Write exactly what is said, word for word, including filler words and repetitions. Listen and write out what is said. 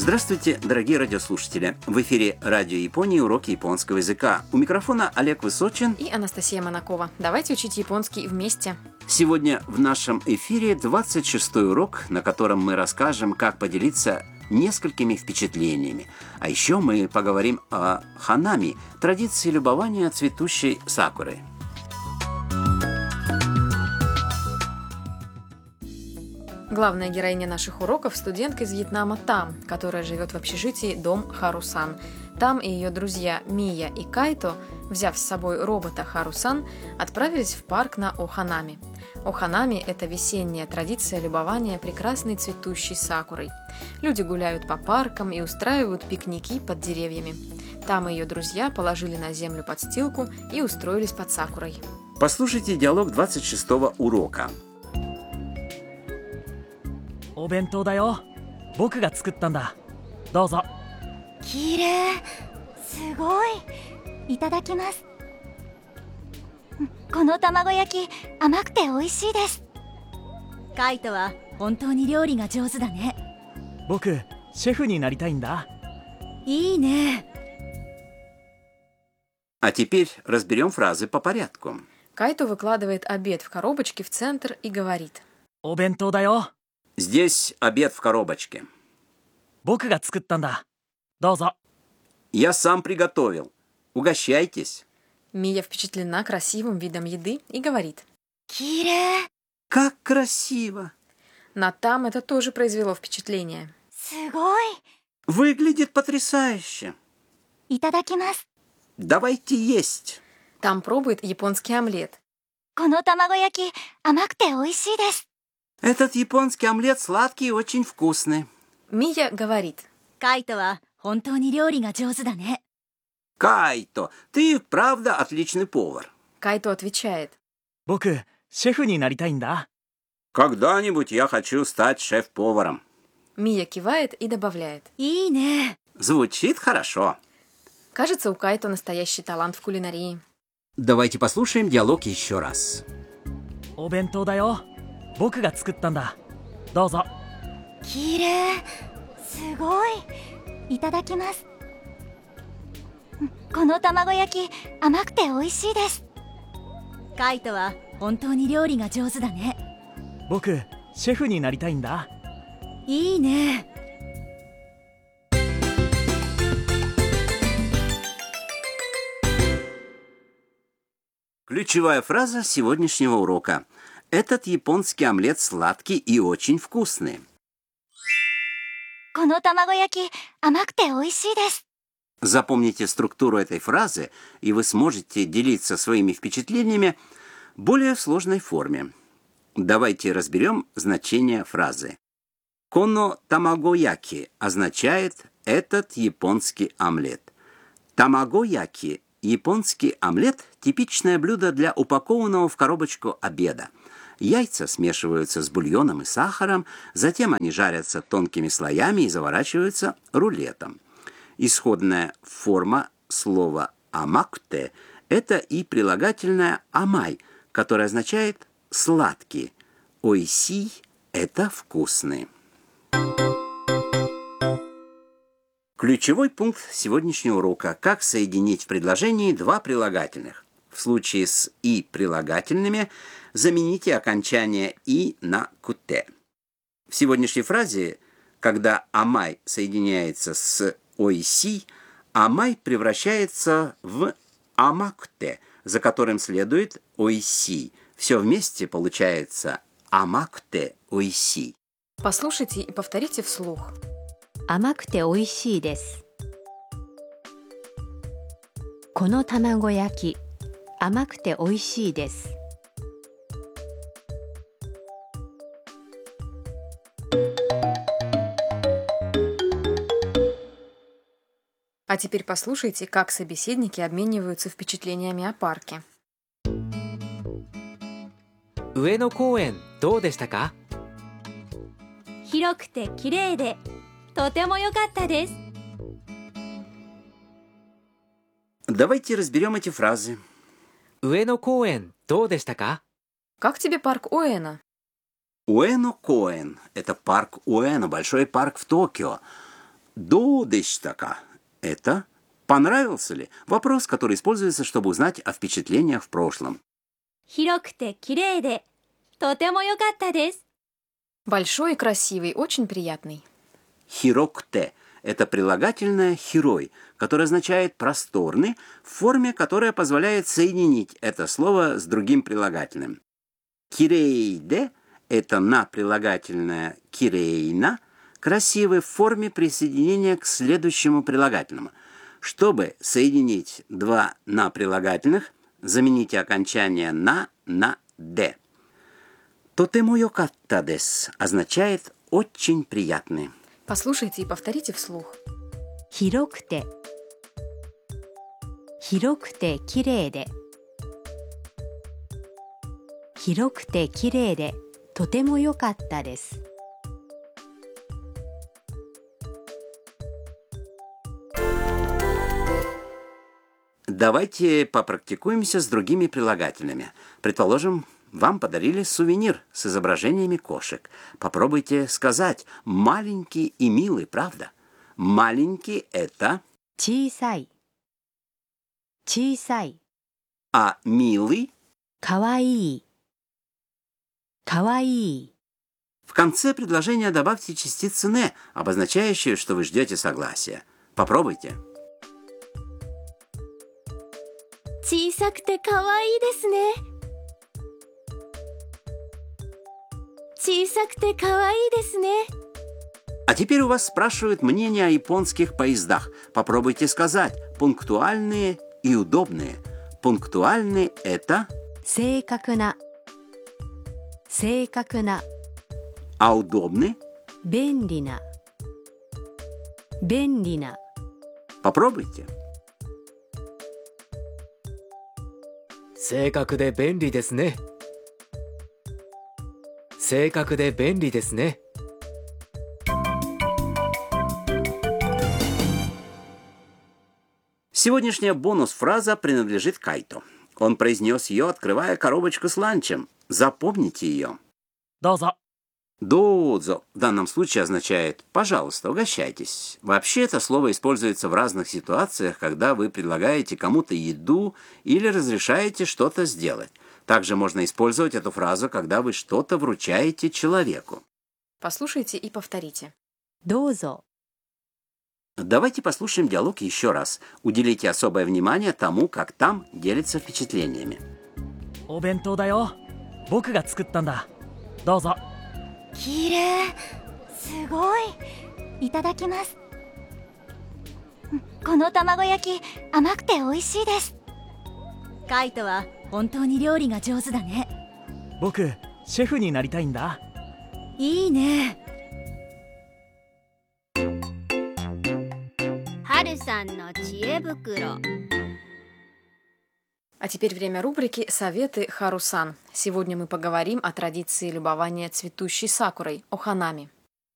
Здравствуйте, дорогие радиослушатели! В эфире Радио Японии, уроки японского языка. У микрофона Олег Высочин и Анастасия Монакова. Давайте учить японский вместе. Сегодня в нашем эфире двадцать шестой урок, на котором мы расскажем, как поделиться несколькими впечатлениями. А еще мы поговорим о ханами, традиции любования цветущей сакурой. Главная героиня наших уроков – студентка из Вьетнама Там, которая живет в общежитии «Дом Харусан». Там и ее друзья Мия и Кайто, взяв с собой робота Харусан, отправились в парк на Оханами. Оханами – это весенняя традиция любования прекрасной цветущей сакурой. Люди гуляют по паркам и устраивают пикники под деревьями. Там ее друзья положили на землю подстилку и устроились под сакурой. Послушайте диалог двадцать шестого урока. お弁当だよ。僕が作ったんだ。どうぞ。 きれい、すごい。いただきます。この卵焼き、甘くて美味しいです。カイトは本当に料理が上手だね。 僕、シェフになりたいんだ。 いいね。 А теперь разберем фразы по порядку. Кайто выкладывает обед в коробочке в центр и говорит: お弁当だよ。 Здесь обед в коробочке. 僕が作ったんだ。どうぞ。 Я сам приготовил. Угощайтесь. Мия впечатлена красивым видом еды и говорит: きれい。 Как красиво! На Там это тоже произвело впечатление. すごい。 Выглядит потрясающе. いただきます。 Давайте есть. Там пробует японский омлет. この卵焼き、甘くて美味しいです。 Этот японский омлет сладкий и очень вкусный. Мия говорит: カイトは本当に料理が上手だね。 Кайто, ты правда отличный повар. Кайто отвечает: 僕、シェフになりたいんだ。 Когда-нибудь я хочу стать шеф-поваром. Мия кивает и добавляет: いいね。 Звучит хорошо. Кажется, у Кайто настоящий талант в кулинарии. Давайте послушаем диалог еще раз. お弁当だよ。僕が作ったんだ。どうぞ。 きれい、すごい。いただきます。この卵焼き、甘くて美味しいです。カイトは本当に料理が上手だね。 僕、シェフになりたいんだ。 いいね。 Ключевая фраза сегодняшнего урока. Этот японский омлет сладкий и очень вкусный. この卵焼き、甘くて美味しいです。 Запомните структуру этой фразы, и вы сможете делиться своими впечатлениями более в сложной форме. Давайте разберем значение фразы. Коно тамагояки означает «этот японский омлет». Тамагояки – японский омлет – типичное блюдо для упакованного в коробочку обеда. Яйца смешиваются с бульоном и сахаром, затем они жарятся тонкими слоями и заворачиваются рулетом. Исходная форма слова «амакте» – это и прилагательное «амай», которое означает «сладкий». «Ойси» – это «вкусный». Ключевой пункт сегодняшнего урока – как соединить в предложении два прилагательных. В случае с «и» прилагательными замените окончание «и» на «куте». В сегодняшней фразе, когда «амай» соединяется с «ойси», «амай» превращается в «амакте», за которым следует «ойси». Все вместе получается «амакте ойси». Послушайте и повторите вслух. 甘くて美味しいです。この卵焼き、甘くて美味しいです。 А теперь послушайте, как собеседники обмениваются впечатлениями о парке. 上野公園どうでしたか？ 広くてきれいで、とても良かったです。 Давайте разберем эти фразы. 上野公園どうでしたか？ Как тебе парк Уэна? Уэно-Коэн – это парк Уэно, большой парк в Токио. Додештака – это «понравился ли?» Вопрос, который используется, чтобы узнать о впечатлениях в прошлом. 広くて綺麗でとても良かったです。 Большой и красивый, очень приятный. Хирокте – это прилагательное «хирой», которое означает «просторный», в форме, которая позволяет соединить это слово с другим прилагательным. Кирейде – это на прилагательное «кирейна», красивый в форме присоединения к следующему прилагательному. Чтобы соединить два «на» прилагательных, замените окончание «на» на «де». «Тотемо йокатта дес» означает «очень приятный». Послушайте и повторите вслух. 広くて広くて綺麗で広くて綺麗でとても良かったです。 Давайте попрактикуемся с другими прилагательными. Предположим, вам подарили сувенир с изображениями кошек. Попробуйте сказать «маленький и милый», правда? Маленький – это, 小さい小さい а милый かわいいかわいい – в конце предложения добавьте частицу «не», обозначающую, что вы ждете согласия. Попробуйте. 小さくて可愛いですね。小さくて可愛いですね。 А теперь у вас спрашивают мнение о японских поездах. Попробуйте сказать «пунктуальные» и «удобные». Пунктуальные – это, 正確な正確な а удобные 便利な便利な – попробуйте. 正確で便利ですね。正確で便利ですね。 Сегодняшняя бонус-фраза принадлежит Кайто. Он произнес ее, открывая коробочку с ланчем. Запомните ее. どうぞ。 «Доудзо» в данном случае означает «пожалуйста, угощайтесь». Вообще это слово используется в разных ситуациях, когда вы предлагаете кому-то еду или разрешаете что-то сделать. Также можно использовать эту фразу, когда вы что-то вручаете человеку. Послушайте и повторите. どうぞ Давайте послушаем диалог еще раз. Уделите особое внимание тому, как там делятся впечатлениями. お弁当だよ。僕が作ったんだ。どうぞ。 綺麗、すごい。いただきます。この卵焼き甘くて美味しいです。カイトは本当に料理が上手だね。 僕、シェフになりたいんだ。 いいね。 春さんの知恵袋。 А теперь время рубрики «Советы Харусан». Сегодня мы поговорим о традиции любования цветущей сакурой, о ханами.